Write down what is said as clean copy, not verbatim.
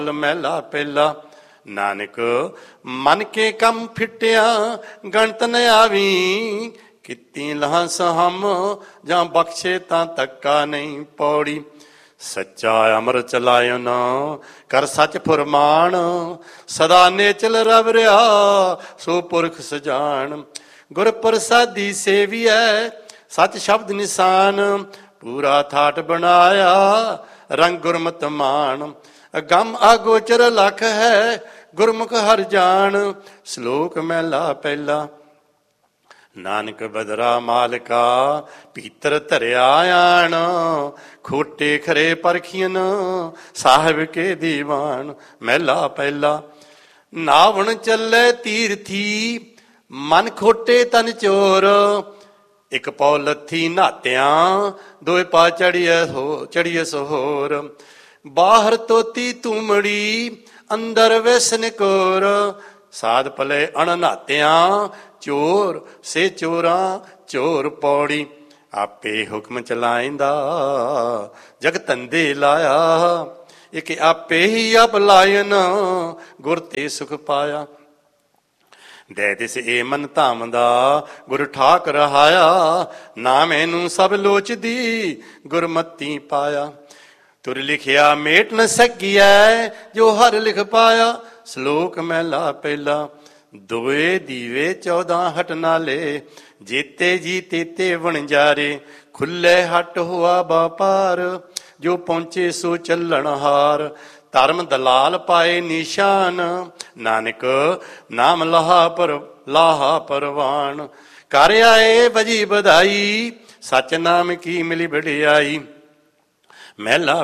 ਮਹਿਲਾ ਪਹਿਲਾ। ਨਾਨਕ ਮਨ ਕੇ ਕੰਮ ਫਿੱਟਿਆ ਗਣਤ ਨ ਆਵੀ, ਕੀਤੀ ਲਾਂਸ ਹਮ ਜਾਂ ਬਖਸ਼ੇ ਤਾਂ ਤੱਕਾ ਨਹੀਂ। ਪੌੜੀ ਸੱਚਾ ਅਮਰ ਚਲਾਇਓ ਨਾ ਕਰ ਸੱਚ ਫੁਰਮਾਨ, ਸਦਾ ਨੇਚਲ ਰਵ ਰਿਹਾ ਸੋ ਪੁਰਖ ਸਜਾਨ। ਗੁਰ ਪ੍ਰਸਾਦੀ ਸੇਵੀਐ ਸੱਚ ਸ਼ਬਦ ਨਿਸ਼ਾਨ, ਪੂਰਾ ਥਾਟ ਬਣਾਇਆ ਰੰਗ ਗੁਰਮਤਿ ਮਾਨ। ਗਮ ਆਗੋਚਰ ਲਖ ਹੈ ਗੁਰਮੁਖ ਹਰ ਜਾਣ, ਸ਼ਲੋਕ ਮਹਿਲਾ ਪਹਿਲਾ। ਨਾਨਕ ਬਦਰਾ ਮਾਲਕਾ ਭੀਤਰ ਧਰਿਆ ਆਣ, ਖੋਟੇ ਖਰੇ ਪਰਖੀਨ ਸਾਹਿਬ ਕੇ ਦੀਵਾਨ। ਮਹਿਲਾ ਪਹਿਲਾ। ਨਾਵਣ ਚੱਲੇ ਤੀਰਥੀ ਮਨ ਖੋਟੇ ਤਨ ਚੋਰ, ਇੱਕ ਪੌ ਲੱਥੀ ਨਾਤਿਆਂ ਦੋਏ ਪਾ ਚੜੀਏ ਸੋਹਰ। ਬਾਹਰ ਤੋਤੀ ਤੂਮੜੀ ਅੰਦਰ ਵਿਸਨ ਕੋਰ, ਸਾਧ ਪਲੇ ਅਣ ਨਾਤਿਆਂ ਚੋਰ ਸੇ ਚੋਰਾਂ ਚੋਰ। ਪੌੜੀ ਆਪੇ ਹੁਕਮ ਚਲਾਇਂਦਾ ਜਗ ਧੰਦੇ ਲਾਇਆ, ਇੱਕ ਆਪੇ ਹੀ ਆਪ ਲਾਇਨ ਗੁਰ ਤੇ ਸੁਖ ਪਾਇਆ। ਦੇ ਦਿਸ ਏ ਮਨ ਧਾਮ ਦਾ ਗੁਰ ਠਾਕ ਰਹਾਇਆ, ਨਾਮ ਇਹਨੂੰ ਸਭ ਲੋਚਦੀ ਗੁਰਮਤੀ ਪਾਇਆ। ਤੁਰ ਲਿਖਿਆ ਮੇਟ ਨ ਸਕੀਐ ਜੋ ਹਰ ਲਿਖ ਪਾਇਆ। ਸ਼ਲੋਕ ਮਹਿਲਾ ਪਹਿਲਾ। ਦੋਏ ਦੀਵੇ 14 ਹਟ ਨਾਲੇ, ਜੀਤੇ ਜੀ ਤੇਤੇ ਵਣਜਾਰੇ। ਖੁੱਲੇ ਹੱਟ ਹੋਆ ਬਾਪਾਰ, ਜੋ ਪਹੁੰਚੇ ਸੋ ਚੱਲਣ ਹਾਰ। ਧਰਮ ਦਲਾਲ ਪਾਏ ਨਿਸ਼ਾਨ, ਨਾਨਕ ਨਾਮ ਲਾਹਾ ਪਰਵਾਨ। ਕਰ ਆਏ ਵਜੀ ਵਧਾਈ, ਸੱਚ ਨਾਮ ਕੀ ਮਿਲੀ ਵਡਿਆਈ। ਮਹਿਲਾ